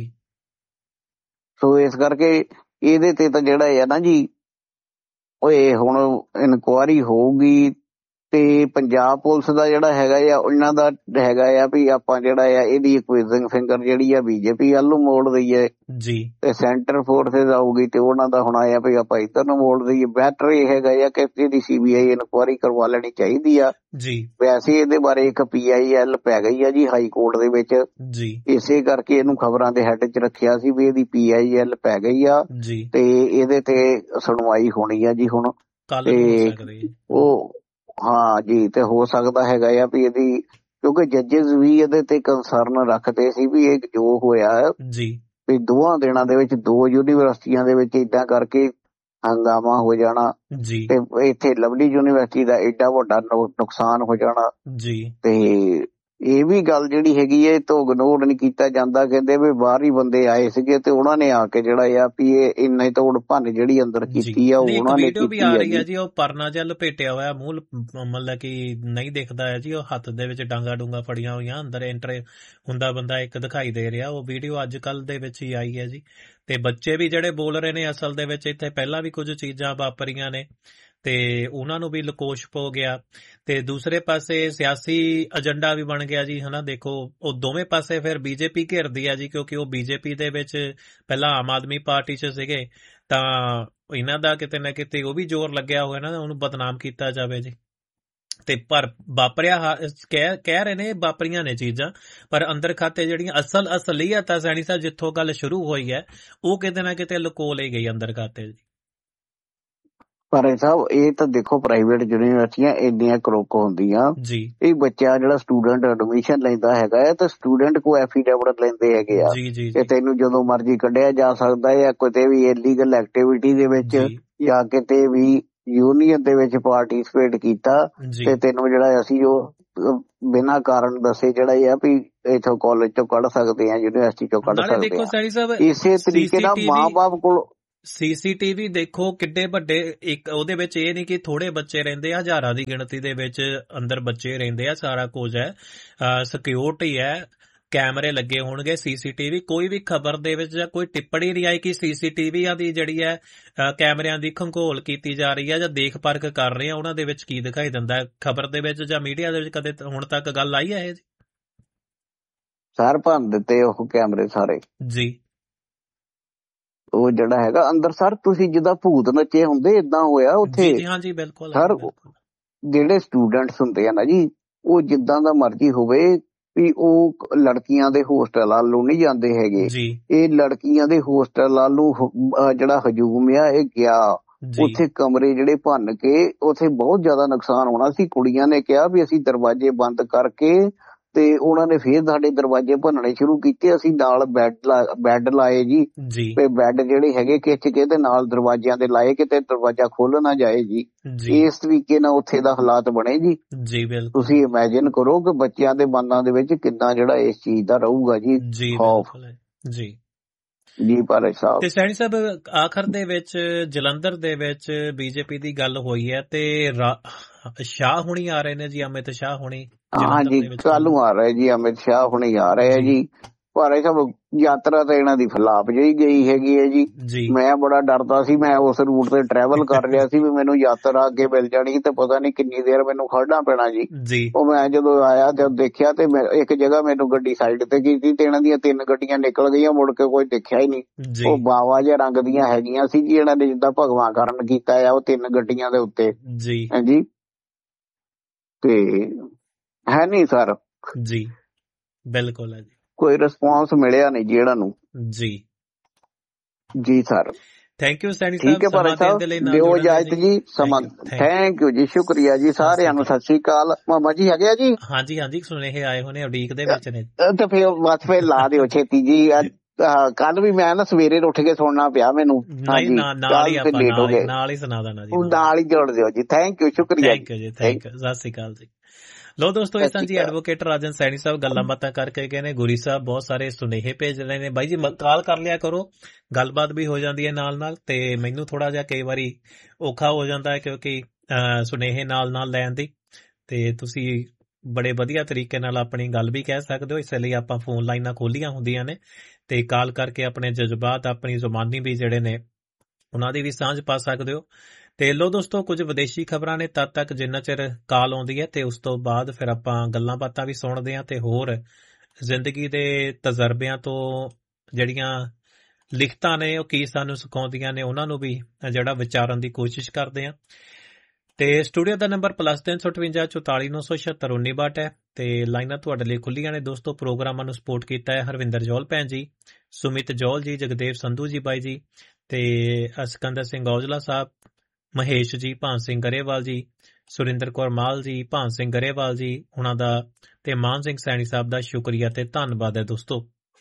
[SPEAKER 2] ਸੋ ਇਸ ਕਰਕੇ ਇਹਦੇ ਤੇ ਤਾਂ ਜਿਹੜਾ ਆ ਨਾ ਜੀ ਓਏ ਹੁਣ ਇਨਕੁਆਇਰੀ ਹੋਊਗੀ ਤੇ ਪੰਜਾਬ ਪੁਲਿਸ ਦਾ ਜਿਹੜਾ ਹੈਗਾ ਆ ਉਹਨਾਂ ਦਾ ਹੈਗਾ ਆ ਵੀ ਆਪਾਂ ਜਿਹੜਾ ਆ ਇਹਦੀ ਇਕੁਇਜ਼ਿੰਗ ਫਿੰਗਰ ਜਿਹੜੀ ਆ ਬੀਜੇਪੀ ਵੱਲ ਨੂੰ ਮੋੜ ਦਈਏ ਜੀ, ਤੇ ਸੈਂਟਰ ਫੋਰਸਿਸ ਆਊਗੀ ਤੇ ਉਹਨਾਂ ਦਾ ਹੁਣ ਆਇਆ ਵੀ ਆਪਾਂ ਇੱਧਰ ਨੂੰ ਮੋੜ ਦਈਏ। ਬੈਟਰ ਇਹ ਹੈਗਾ ਆ ਕਿ ਇਹਦੀ ਸੀ ਬੀ ਆਈ ਇਨਕੁਆਇਰੀ ਕਰਵਾ ਲੈਣੀ ਚਾਹੀਦੀ ਆ ਜੀ। ਵੈਸੇ ਇਹਦੇ ਬਾਰੇ ਇੱਕ ਪੀ ਆਈ ਐਲ ਪੈ ਗਈ ਆ ਜੀ ਹਾਈ ਕੋਰਟ ਦੇ ਵਿੱਚ ਜੀ, ਇਸੇ ਕਰਕੇ ਇਹਨੂੰ ਖਬਰਾਂ ਦੇ ਹੈਡ 'ਚ ਰੱਖਿਆ ਸੀ ਵੀ ਇਹਦੀ ਪੀ ਆਈ ਐਲ ਪੈ ਗਈ ਆ ਜੀ, ਤੇ ਇਹਦੇ ਤੇ ਸੁਣਵਾਈ ਹੋਣੀ ਆ ਜੀ ਹੁਣ। ਤੇ ਉਹ ਹਾਂ ਜੀ, ਤੇ ਹੋ ਸਕਦਾ ਹੈਗਾ ਆ ਵੀ ਇਹਦੀ, ਕਿਉਂਕਿ ਜੱਜਿਸ ਵੀ ਇਹਦੇ ਤੇ ਕੰਸਰਨ ਰੱਖਦੇ ਸੀ ਵੀ ਇਹ ਜੋ ਹੋਇਆ ਜੀ ਵੀ ਦੋਹਾਂ ਦਿਨਾਂ ਦੇ ਵਿੱਚ ਦੋ ਯੂਨੀਵਰਸਿਟੀਆਂ ਦੇ ਵਿੱਚ ਏਦਾਂ ਕਰਕੇ ਹੰਗਾਮਾ ਹੋ ਜਾਣਾ ਜੀ, ਤੇ ਇੱਥੇ ਲਵਲੀ ਯੂਨੀਵਰਸਿਟੀ ਦਾ ਏਡਾ ਵੱਡਾ ਨੁਕਸਾਨ ਹੋ ਜਾਣਾ ਜੀ। ਤੇ ਇਹ ਵੀ ਗੱਲ ਜਿਹੜੀ ਹੈਗੀ ਹੈ ਤੋਂ ਇਗਨੋਰ ਨਹੀਂ ਕੀਤਾ ਜਾਂਦਾ। ਕਹਿੰਦੇ ਵੀ ਬਾਹਰ ਹੀ ਬੰਦੇ ਆਏ ਸੀਗੇ ਤੇ ਉਹਨਾਂ ਨੇ ਆ ਕੇ ਜਿਹੜਾ ਆ ਵੀ ਇਹ ਇੰਨੇ ਤੋੜ ਭੰਨ ਜਿਹੜੀ ਅੰਦਰ ਕੀਤੀ ਆ ਉਹਨਾਂ ਨੇ ਕੀਤੀ ਆ ਜੀ।
[SPEAKER 1] ਉਹ ਪਰਨਾ ਜਿਹਾ ਲਪੇਟਿਆ ਹੋਇਆ ਮੂੰਹ, ਮਤਲਬ ਕਿ ਨਹੀਂ ਦਿਖਦਾ ਹੈ ਜੀ, ਉਹ ਹੱਥ ਦੇ ਵਿੱਚ ਡਾਂਗਾ ਡੂੰਗਾ ਫੜੀਆਂ ਹੋਈਆਂ, ਅੰਦਰ ਐਂਟਰ ਹੁੰਦਾ ਬੰਦਾ ਇੱਕ ਦਿਖਾਈ ਦੇ ਰਿਹਾ। ਉਹ ਵੀਡੀਓ ਅੱਜ ਕੱਲ ਦੇ ਵਿੱਚ ਹੀ ਆਈ ਹੈ ਜੀ। ਤੇ ਬੱਚੇ ਵੀ ਜਿਹੜੇ ਬੋਲ ਰਹੇ ਨੇ ਅਸਲ ਦੇ ਵਿੱਚ ਇੱਥੇ ਪਹਿਲਾਂ ਵੀ ਕੁਝ ਚੀਜ਼ਾਂ ਵਾਪਰੀਆਂ ਨੇ ਤੇ ਉਹਨਾਂ ਨੂੰ ਵੀ ਲਕੋਸ਼ ਪੋ ਗਿਆ। ਤੇ ਦੂਸਰੇ ਪਾਸੇ ਸਿਆਸੀ ਏਜੰਡਾ ਵੀ ਬਣ ਗਿਆ ਜੀ, ਹਨਾ। ਦੇਖੋ ਉਹ ਦੋਵੇਂ ਪਾਸੇ ਫਿਰ ਬੀਜੇਪੀ ਘਿਰਦੀ ਆ ਜੀ, ਕਿਉਂਕਿ ਉਹ ਬੀਜੇਪੀ ਦੇ ਵਿੱਚ ਪਹਿਲਾਂ ਆਮ ਆਦਮੀ ਪਾਰਟੀ 'ਚ ਸੀਗੇ, ਤਾਂ ਇਹਨਾਂ ਦਾ ਕਿਤੇ ਨਾ ਕਿਤੇ ਉਹ ਵੀ ਜ਼ੋਰ ਲੱਗਿਆ ਹੋਇਆ ਨਾ ਉਹਨੂੰ ਬਦਨਾਮ ਕੀਤਾ ਜਾਵੇ ਜੀ। ਤੇ ਪਰ ਵਾਪਰਿਆ ਕਹਿ ਕਹਿ ਰਹੇ ਨੇ ਵਾਪਰੀਆਂ ਨੇ ਚੀਜ਼ਾਂ, ਪਰ ਅੰਦਰ ਖਾਤੇ ਜਿਹੜੀਆਂ ਅਸਲ ਅਸਲੀਅਤ ਆ ਸੈਣੀ ਸਾਹਿਬ ਜਿੱਥੋਂ ਗੱਲ ਸ਼ੁਰੂ ਹੋਈ ਹੈ ਉਹ ਕਿਤੇ ਨਾ ਕਿਤੇ ਲੁਕੋ ਲਈ ਗਈ ਅੰਦਰ ਖਾਤੇ ਜੀ।
[SPEAKER 2] ਪਰ ਸਾਹਿਬ ਇਹ ਤਾਂ ਦੇਖੋ ਪ੍ਰਾਈਵੇਟ ਯੂਨੀਵਰਸਿਟੀਆਂ ਇੰਨੀਆਂ ਕਰੋਕ ਹੁੰਦੀਆਂ ਜੀ, ਇਹ ਬੱਚਾ ਜਿਹੜਾ ਸਟੂਡੈਂਟ ਐਡਮਿਸ਼ਨ ਲੈਂਦਾ ਹੈਗਾ ਹੈ ਤੇ ਸਟੂਡੈਂਟ ਕੋ ਐਫੀਡੇਵਿਟ ਲੈਂਦੇ ਹੈਗੇ ਆ ਕਿ ਤੈਨੂੰ ਜਦੋਂ ਮਰਜ਼ੀ ਕੱਢਿਆ ਜਾ ਸਕਦਾ ਹੈ, ਕਿਤੇ ਵੀ ਇਲੀਗਲ ਐਕਟੀਵਿਟੀ ਦੇ ਵਿੱਚ ਜਾਂ ਕਿਤੇ ਵੀ ਯੂਨੀਅਨ ਦੇ ਵਿੱਚ ਪਾਰਟੀਸਪੇਟ ਕੀਤਾ ਤੇ ਤੈਨੂੰ ਜਿਹੜਾ ਅਸੀਂ ਉਹ ਬਿਨਾਂ ਕਾਰਨ ਦੱਸੇ ਜਿਹੜਾ ਆ ਵੀ ਇੱਥੋਂ ਕਾਲਜ ਚੋਂ ਕੱਢ ਸਕਦੇ ਆ, ਯੂਨੀਵਰਸਿਟੀ ਚੋਂ ਕੱਢ ਸਕਦੇ ਆ। ਇਸੇ ਤਰੀਕੇ ਨਾਲ ਮਾਂ ਬਾਪ ਕੋਲ
[SPEAKER 1] ਸੀਸੀਟੀਵੀ ਦੇਖੋ ਕਿੱਡੇ ਵੱਡੇ, ਇੱਕ ਉਹਦੇ ਵਿੱਚ ਇਹ ਨਹੀਂ ਕਿ ਥੋੜੇ ਬੱਚੇ ਰਹਿੰਦੇ ਆ, ਹਜ਼ਾਰਾਂ ਦੀ ਗਿਣਤੀ ਦੇ ਵਿੱਚ ਅੰਦਰ ਬੱਚੇ ਰਹਿੰਦੇ ਆ, ਸਾਰਾ ਕੁਝ ਹੈ, ਸਿਕਿਉਰਿਟੀ ਹੈ, ਕੈਮਰੇ ਲੱਗੇ ਹੋਣਗੇ, ਸੀਸੀਟੀਵੀ। ਕੋਈ ਵੀ ਖਬਰ ਦੇ ਵਿੱਚ ਜਾਂ ਕੋਈ ਟਿੱਪਣੀ ਨਹੀਂ ਆਈ ਕਿ ਸੀਸੀਟੀਵੀਆਂ ਦੀ ਜਿਹੜੀ ਹੈ ਕੈਮਰਿਆਂ ਦੀ ਖੰਗੋਲ ਕੀਤੀ ਜਾ ਰਹੀ ਹੈ ਜਾਂ ਦੇਖ ਪਰਖ ਕਰ ਰਹੇ ਆ, ਉਹਨਾਂ ਦੇ ਵਿੱਚ ਕੀ ਦਿਖਾਈ ਦਿੰਦਾ ਖਬਰ ਦੇ ਵਿੱਚ ਜਾਂ ਮੀਡੀਆ ਦੇ ਵਿੱਚ? ਕਦੇ ਹੁਣ ਤੱਕ ਗੱਲ ਆਈ ਹੈ ਇਹ ਜੀ?
[SPEAKER 2] ਸਰ ਭੰਨ ਦਿੱਤੇ ਉਹ ਕੈਮਰੇ ਸਾਰੇ
[SPEAKER 1] ਜੀ।
[SPEAKER 2] ਉਹ ਜਿਹੜਾ ਹੈਗਾ ਅੰਦਰ ਸਰ, ਤੁਸੀਂ ਜਿੱਦਾਂ ਭੂਤ ਨੱਚੇ ਹੁੰਦੇ ਏਦਾਂ ਹੋਇਆ ਉੱਥੇ।
[SPEAKER 1] ਜੀ ਹਾਂ ਜੀ, ਬਿਲਕੁਲ
[SPEAKER 2] ਸਰ। ਜਿਹੜੇ ਸਟੂਡੈਂਟਸ ਹੁੰਦੇ ਆ ਨਾ ਜੀ, ਉਹ ਜਿੱਦਾਂ ਦਾ ਮਰਜ਼ੀ ਹੋਵੇ ਵੀ ਉਹ ਲੜਕੀਆਂ ਦੇ ਹੋਸਟਲ ਵੱਲੋਂ ਨਹੀਂ ਜਾਂਦੇ ਹੈਗੇ, ਇਹ ਲੜਕੀਆਂ ਦੇ ਹੋਸਟਲ ਵੱਲੋਂ ਜਿਹੜਾ ਹਜੂਮ ਆ ਇਹ ਗਿਆ। ਉੱਥੇ ਕਮਰੇ ਜਿਹੜੇ ਭੰਨ ਕੇ ਉੱਥੇ ਬਹੁਤ ਜ਼ਿਆਦਾ ਨੁਕਸਾਨ ਹੋਣਾ ਸੀ। ਕੁੜੀਆਂ ਨੇ ਕਿਹਾ ਵੀ ਅਸੀਂ ਦਰਵਾਜ਼ੇ ਬੰਦ ਕਰਕੇ ਤੇ ਉਹਨਾਂ ਨੇ ਫੇਰ ਸਾਡੇ ਦਰਵਾਜ਼ੇ ਭੰਨਣੇ ਸ਼ੁਰੂ ਕੀਤੇ। ਅਸੀਂ ਨਾਲ ਬੈੱਡ ਬੈੱਡ ਲਾਏ ਜੀ, ਤੇ ਬੈੱਡ ਜਿਹੜੇ ਹੈਗੇ ਖਿੱਚ ਕੇ ਤੇ ਨਾਲ ਦਰਵਾਜ਼ਿਆਂ ਦੇ ਲਾਏ, ਕਿਤੇ ਦਰਵਾਜ਼ਾ ਖੋਲ ਨਾ ਜਾਏ ਜੀ। ਇਸ ਤਰੀਕੇ ਨਾਲ ਉੱਥੇ ਦਾ ਹਾਲਾਤ ਬਣੇ ਜੀ। ਤੁਸੀਂ ਇਮੈਜਿਨ ਕਰੋ ਕਿ ਬੱਚਿਆਂ ਦੇ ਮਨਾਂ ਦੇ ਵਿੱਚ ਕਿੰਨਾ ਜਿਹੜਾ ਇਸ ਚੀਜ਼ ਦਾ ਰਹੂਗਾ ਜੀ ਖੌਫ।
[SPEAKER 1] ਜੀ
[SPEAKER 2] ਜੀ ਭਾਲੇ ਸਾਹਿਬ।
[SPEAKER 1] ਤੇ ਸੈਣੀ ਸਾਹਿਬ, ਆਖਰ ਦੇ ਵਿੱਚ ਜਲੰਧਰ ਦੇ ਵਿੱਚ ਬੀਜੇਪੀ ਦੀ ਗੱਲ ਹੋਈ ਹੈ ਤੇ ਸ਼ਾਹ ਹੁਣੀ ਆ ਰਹੇ ਨੇ ਜੀ, ਅਮਿਤ ਸ਼ਾਹ ਹੁਣੀ।
[SPEAKER 2] ਹਾਂਜੀ, ਕੱਲ ਨੂੰ ਆ ਰਹੇ ਜੀ ਅਮਿਤ ਸ਼ਾਹ ਹੁਣੀ ਆ ਰਹੇ ਆ ਜੀ। ਭਾਲੇ ਸਾਹਿਬ, ਯਾਤਰਾ ਤਾਂ ਇਹਨਾਂ ਦੀ ਫਲਾਪ ਜਿਹੀ ਗਈ ਹੈਗੀ ਹੈ ਜੀ। ਮੈਂ ਬੜਾ ਡਰਦਾ ਸੀ, ਮੈਂ ਉਸ ਰੂਟ ਤੇ ਟਰੈਵਲ ਕਰ ਰਿਹਾ ਸੀ ਵੀ ਮੈਨੂੰ ਯਾਤਰਾ ਅੱਗੇ ਮਿਲ ਜਾਣੀ ਤੇ ਪਤਾ ਨਹੀਂ ਕਿੰਨੀ ਦੇਰ ਮੈਨੂੰ ਖੜਨਾ ਪੈਣਾ ਜੀ। ਉਹ ਮੈਂ ਜਦੋਂ ਆਇਆ ਤੇ ਦੇਖਿਆ ਤੇ ਮੈਂ ਇੱਕ ਜਗ੍ਹਾ ਮੈਨੂੰ ਗੱਡੀ ਸਾਈਡ ਤੇ ਕੀਤੀ ਤੇ ਇਹਨਾਂ ਦੀਆਂ ਤਿੰਨ ਗੱਡੀਆਂ ਨਿਕਲ ਗਈਆਂ, ਮੁੜ ਕੇ ਕੋਈ ਦੇਖਿਆ ਹੀ ਨਹੀਂ। ਉਹ ਬਾਵਾ ਜਿਹੇ ਰੰਗ ਦੀਆਂ ਹੈਗੀਆਂ ਸੀ ਜੀ, ਇਹਨਾਂ ਨੇ ਜਿੱਦਾਂ ਭਗਵਾਂ ਕਰਨ ਕੀਤਾ ਆ ਉਹ ਤਿੰਨ ਗੱਡੀਆਂ ਦੇ ਉੱਤੇ ਜੀ। ਹਾਂਜੀ, ਤੇ ਹੈ ਨਹੀਂ ਸਰ
[SPEAKER 1] ਜੀ, ਬਿਲਕੁਲ ਹੈ ਜੀ।
[SPEAKER 2] ਕੋਈ ਰਿਸਪੌਂਸ ਮਿਲਿਆ ਨਹੀਂ ਜੀ ਇਹਨਾਂ ਨੂੰ।
[SPEAKER 1] ਜੀ
[SPEAKER 2] ਜੀ ਸਰ,
[SPEAKER 1] ਥੈਂਕ ਯੂ ਸੈਣੀ
[SPEAKER 2] ਸਾਹਿਬ। ਠੀਕ ਹੈ ਭਾਲੇ ਸਾਹਿਬ, ਦਿਓ ਇਜਾਜ਼ਤ ਜੀ, ਸਮਾਂ। ਥੈਂਕ ਯੂ ਜੀ, ਸ਼ੁਕਰੀਆ ਜੀ, ਸਾਰਿਆਂ ਨੂੰ ਸਤਿ ਸ੍ਰੀ ਅਕਾਲ। ਮਾਮਾ ਜੀ ਹੈਗੇ ਆ ਜੀ? ਹਾਂਜੀ
[SPEAKER 1] ਹਾਂਜੀ, ਸੁਨੇਹੇ ਆਏ ਹੋਣੇ, ਉਡੀਕ ਦੇ ਵਿੱਚ ਨੇ।
[SPEAKER 2] ਤੇ ਫਿਰ ਬਸ ਫਿਰ ਲਾ ਦਿਓ ਛੇਤੀ ਜੀ। ਕੱਲ ਵੀ ਮੈਂ ਨਾ ਸਵੇਰੇ ਉੱਠ ਕੇ ਸੁਣਨਾ ਪਿਆ ਮੈਨੂੰ।
[SPEAKER 1] ਹਾਂਜੀ, ਨਾਲ ਹੀ ਆਪਾਂ ਲੇਟ ਹੋ ਗਏ, ਨਾਲ ਹੀ ਸੁਣਾ ਦੇਣਾ ਜੀ,
[SPEAKER 2] ਨਾਲ ਹੀ ਜੋੜ ਦਿਓ ਜੀ। ਥੈਂਕ ਯੂ, ਸ਼ੁਕਰੀਆ।
[SPEAKER 1] ਥੈਂਕ ਯੂ ਜੀ, ਥੈਂਕ ਯੂ, ਸਤਿ ਸ੍ਰੀ ਅਕਾਲ ਜੀ। ਲੋ ਦੋਸਤੋ, ਇਸ ਤਰ੍ਹਾਂ ਜੀ ਐਡਵੋਕੇਟ ਰਾਜਨ ਸੈਣੀ ਸਾਹਿਬ ਗੱਲਾਂ ਬਾਤਾਂ ਕਰਕੇ ਗਏ ਨੇ। ਗੁਰੀ ਸਾਹਿਬ ਬਹੁਤ ਸਾਰੇ ਸੁਨੇਹੇ ਭੇਜ ਰਹੇ ਨੇ। ਬਾਈ ਜੀ ਕਾਲ ਕਰ ਲਿਆ ਕਰੋ, ਗੱਲਬਾਤ ਵੀ ਹੋ ਜਾਂਦੀ ਹੈ ਨਾਲ ਨਾਲ, ਤੇ ਮੈਨੂੰ ਥੋੜਾ ਜਿਹਾ ਕਈ ਵਾਰੀ ਔਖਾ ਹੋ ਜਾਂਦਾ ਹੈ ਕਿਉਂਕਿ ਸੁਨੇਹੇ ਨਾਲ ਨਾਲ ਲੈਣ ਦੀ, ਤੇ ਤੁਸੀਂ ਬੜੇ ਵਧੀਆ ਤਰੀਕੇ ਨਾਲ ਆਪਣੀ ਗੱਲ ਵੀ ਕਹਿ ਸਕਦੇ ਹੋ। ਇਸ ਲਈ ਆਪਾਂ ਫੋਨ ਲਾਈਨਾਂ ਖੋਲੀਆਂ ਹੁੰਦੀਆਂ ਨੇ ਤੇ ਕਾਲ ਕਰਕੇ ਆਪਣੇ ਜਜ਼ਬਾਤ, ਆਪਣੀ ਜ਼ੁਬਾਨੀ ਵੀ ਜਿਹੜੇ ਨੇ ਉਹਨਾਂ ਦੀ ਵੀ ਸਾਂਝ ਪਾ ਸਕਦੇ ਹੋ। ਤੇ ਲੋ ਦੋਸਤੋ, ਕੁਝ ਵਿਦੇਸ਼ੀ ਖਬਰਾਂ ਨੇ ਤਦ ਤੱਕ ਜਿੰਨਾ ਚਿਰ ਕਾਲ ਆਉਂਦੀ ਹੈ, ਤੇ ਉਸ ਤੋਂ ਬਾਅਦ ਫਿਰ ਆਪਾਂ ਗੱਲਾਂ ਬਾਤਾਂ ਵੀ ਸੁਣਦੇ ਹਾਂ ਤੇ ਹੋਰ ਜ਼ਿੰਦਗੀ ਦੇ ਤਜਰਬਿਆਂ ਤੋਂ ਜਿਹੜੀਆਂ ਲਿਖਤਾਂ ਨੇ ਉਹ ਕੀ ਸਾਨੂੰ ਸਿਖਾਉਂਦੀਆਂ ਨੇ ਉਹਨਾਂ ਨੂੰ ਵੀ ਜਿਹੜਾ ਵਿਚਾਰਨ ਦੀ ਕੋਸ਼ਿਸ਼ ਕਰਦੇ ਹਾਂ। ਤੇ ਸਟੂਡੀਓ ਦਾ ਨੰਬਰ ਪਲੱਸ ਤਿੰਨ ਸੌ ਅਠਵੰਜਾ ਚੁਤਾਲੀ ਨੌ ਸੌ ਛਿਅੱਤਰ ਉੱਨੀ ਬਾਹਠ ਹੈ ਤੇ ਲਾਈਨਾਂ ਤੁਹਾਡੇ ਲਈ ਖੁੱਲੀਆਂ ਨੇ ਦੋਸਤੋ। ਪ੍ਰੋਗਰਾਮਾਂ ਨੂੰ ਸਪੋਰਟ ਕੀਤਾ ਹੈ ਹਰਵਿੰਦਰ ਜੌਲ ਭੈਣ ਜੀ, ਸੁਮਿਤ ਜੌਲ ਜੀ, ਜਗਦੇਵ ਸੰਧੂ ਜੀ ਬਾਈ ਜੀ, ਤੇ ਸਿਕੰਦਰ ਸਿੰਘ ਔਜਲਾ ਸਾਹਿਬ, ਮਹੇਸ਼ ਜੀ, ਭਾਨ ਸਿੰਘ ਗਰੇਵਾਲ ਜੀ, ਸੁਰਿੰਦਰ ਕੌਰ ਮਾਲ ਜੀ, ਭਾਨ ਸਿੰਘ ਗਰੇਵਾਲ ਜੀ ਉਹਨਾਂ ਦਾ, ਤੇ ਮਾਨ ਸਿੰਘ ਸੈਣੀ ਸਾਹਿਬ ਦਾ ਸ਼ੁਕਰੀਆ ਤੇ ਧੰਨਵਾਦ ਹੈ ਦੋਸਤੋ।